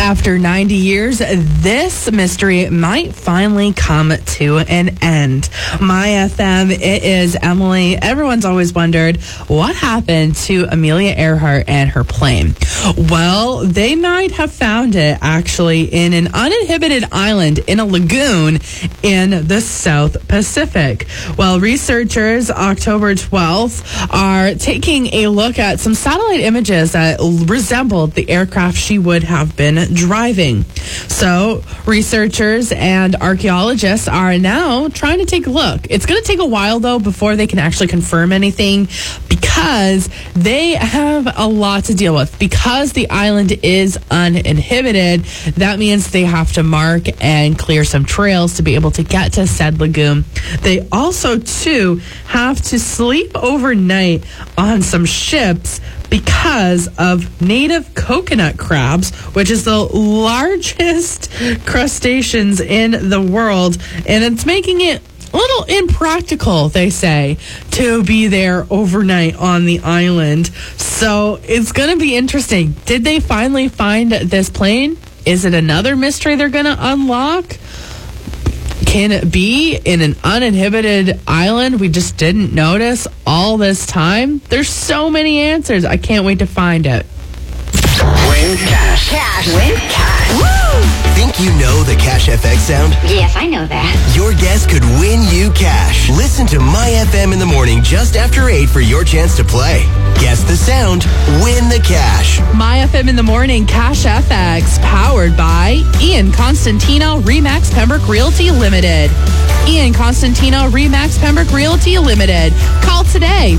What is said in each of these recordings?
After 90 years, this mystery might finally come to an end. My FM, it is Emily. Everyone's always wondered what happened to Amelia Earhart and her plane. Well, they might have found it actually in an uninhabited island in a lagoon in the South Pacific. Well, researchers October 12th are taking a look at some satellite images that resembled the aircraft she would have been driving. So researchers and archaeologists are now trying to take a look. It's going to take a while though before they can actually confirm anything because they have a lot to deal with. Because the island is uninhabited, that means they have to mark and clear some trails to be able to get to said lagoon. They also too have to sleep overnight on some ships because of native coconut crabs, which is the largest crustaceans in the world. And it's making it a little impractical, they say, to be there overnight on the island. So it's going to be interesting. Did they finally find this plane? Is it another mystery they're going to unlock? Can it be in an uninhabited island we just didn't notice all this time? There's so many answers. I can't wait to find it. Win cash. Cash. Win cash. Woo! Think you know the Cash FX sound? Yes, I know that. Your guess could win you cash. Listen to My FM in the morning just after 8 for your chance to play. Guess the sound, win the cash. My FM in the morning, Cash FX, powered by Ian Constantino, Remax Pembroke Realty Limited. Ian Constantino, Remax Pembroke Realty Limited. Call today,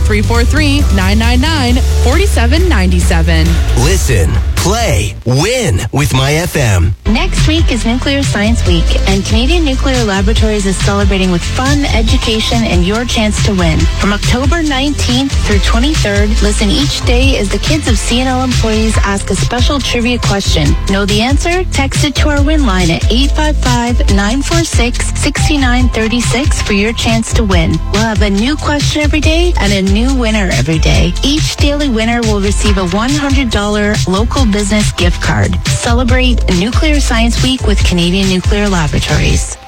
343-999-4797. Listen, play, win with My FM. Next week is Nuclear Science Week, and Canadian Nuclear Laboratories is celebrating with fun, education, and your chance to win. From October 19th through 23rd, listen each day as the kids of CNL employees ask a special trivia question. Know the answer? Text it to our win line at 855-946-6936 for your chance to win. We'll have a new question every day and a new winner every day. Each daily winner will receive a $100 local business gift card. Celebrate Nuclear Science Week with Canadian Nuclear Laboratories.